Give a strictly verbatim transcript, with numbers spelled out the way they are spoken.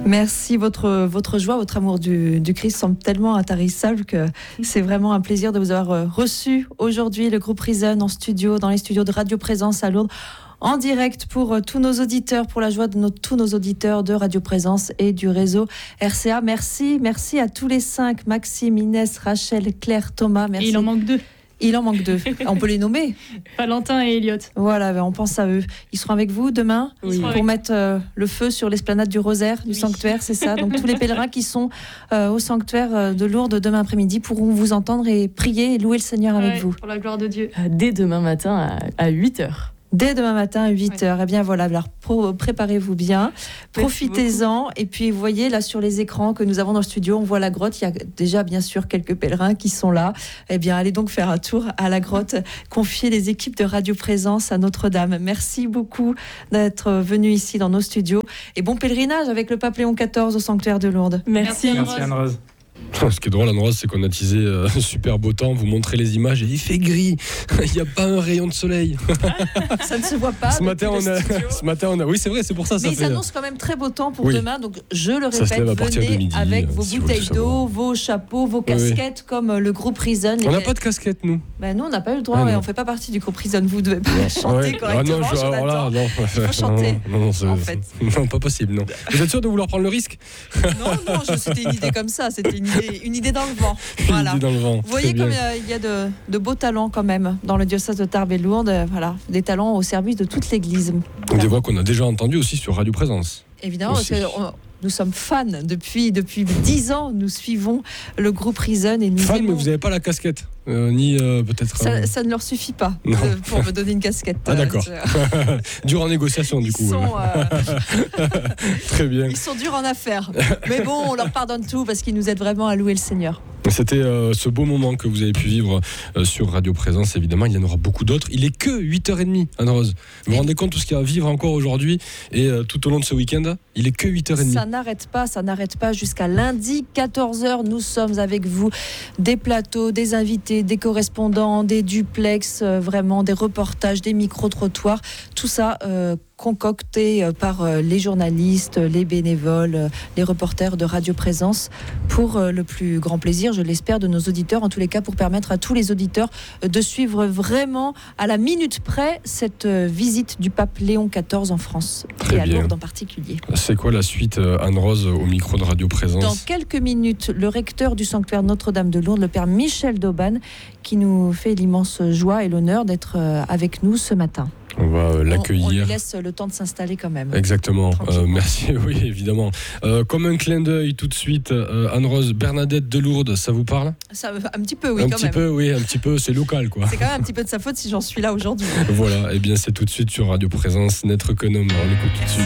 Merci, votre, votre joie, votre amour du, du Christ semble tellement intarissable que c'est vraiment un plaisir de vous avoir reçu aujourd'hui, le groupe Reason en studio, dans les studios de Radio Présence à Lourdes, en direct pour tous nos auditeurs, pour la joie de nos, tous nos auditeurs de Radio Présence et du réseau R C A. Merci, merci à tous les cinq, Maxime, Inès, Rachel, Claire, Thomas. Merci. Et il en manque deux. Il en manque deux. On peut les nommer. Valentin et Elliot. Voilà, on pense à eux. Ils seront avec vous demain oui. pour mettre euh, le feu sur l'esplanade du Rosaire, du oui. sanctuaire, c'est ça. Donc tous les pèlerins qui sont euh, au sanctuaire de Lourdes demain après-midi pourront vous entendre et prier et louer le Seigneur avec ouais, vous. Pour la gloire de Dieu. Dès demain matin à, à huit heures. Dès demain matin à huit heures. Ouais. Eh bien voilà, alors pro- préparez-vous bien, profitez-en. Et puis vous voyez là sur les écrans que nous avons dans le studio, on voit la grotte. Il y a déjà bien sûr quelques pèlerins qui sont là. Eh bien allez donc faire un tour à la grotte, confier les équipes de Radio Présence à Notre-Dame. Merci beaucoup d'être venu ici dans nos studios. Et bon pèlerinage avec le pape Léon quatorze au sanctuaire de Lourdes. Merci, Merci Anne-Rose. Ce qui est drôle, Anne-Rose, c'est qu'on a teasé euh, super beau temps, vous montrez les images et il fait gris, il n'y a pas un rayon de soleil. Ça ne se voit pas. Ce matin, on a, ce matin, on a. Oui, c'est vrai, c'est pour ça. Mais ça il fait... s'annonce quand même très beau temps pour oui. demain. Donc, je le Ça répète, venez midi, avec vos si bouteilles d'eau, vos chapeaux, vos casquettes, oui. comme le groupe Reason. On n'a pas de casquette, nous. Ben, nous, on n'a pas eu le droit. Ah, ouais, on ne fait pas partie du groupe Reason. Vous ne devez pas non. chanter ouais. correctement. Ah non, je, alors là, non. Il faut chanter. Non, non, c'est, en fait. non, pas possible. Non. Vous êtes sûr de vouloir prendre le risque? Non, non, je, c'était une idée comme ça. C'était une idée, une idée dans le vent. Voilà. Dans le vent. Vous voyez comme il y a de, de beaux talents quand même dans le diocèse de Tarbes et Lourdes. Voilà, des talents au service de toute l'Église. Voilà. Des voix qu'on a déjà entendues aussi sur Radio Présence. Évidemment, parce que on, nous sommes fans depuis depuis dix ans. Nous suivons le groupe Reason et nous fans, aimons... mais vous n'avez pas la casquette, euh, ni euh, peut-être. Ça, euh... ça ne leur suffit pas de, pour me donner une casquette. Ah d'accord. Euh, dur en négociation du ils coup. Sont, euh... Très bien. Ils sont durs en affaires, mais bon, on leur pardonne tout parce qu'ils nous aident vraiment à louer le Seigneur. C'était euh, ce beau moment que vous avez pu vivre euh, sur Radio Présence, évidemment. Il y en aura beaucoup d'autres. Il est que huit heures trente, Anne-Rose. Vous vous rendez compte tout ce qu'il y a à vivre encore aujourd'hui et euh, tout au long de ce week-end? Il est que huit heures trente. Ça n'arrête pas, ça n'arrête pas jusqu'à lundi quatorze heures. Nous sommes avec vous. Des plateaux, des invités, des correspondants, des duplex, euh, vraiment des reportages, des micro-trottoirs. Tout ça euh, concocté par euh, les journalistes, les bénévoles, euh, les reporters de Radio Présence pour euh, le plus grand plaisir, je l'espère, de nos auditeurs, en tous les cas pour permettre à tous les auditeurs de suivre vraiment à la minute près cette visite du pape Léon quatorze en France. Très et à bien. Lourdes en particulier. C'est quoi la suite, Anne-Rose, au micro de Radio Présence? Dans quelques minutes, le recteur du sanctuaire Notre-Dame de Lourdes, le père Michel Dauban, qui nous fait l'immense joie et l'honneur d'être avec nous ce matin. On va l'accueillir. On, on lui laisse le temps de s'installer quand même. Exactement. Euh, merci, oui, évidemment. Euh, comme un clin d'œil, tout de suite, euh, Anne-Rose, Bernadette de Lourdes, ça vous parle? Ça, un petit peu, oui, un quand petit même. peu, oui, un petit peu, c'est local, quoi. C'est quand même un petit peu de sa faute si j'en suis là aujourd'hui. Voilà, et eh bien c'est tout de suite sur Radio Présence, N'être qu'un homme. On l'écoute tout de suite.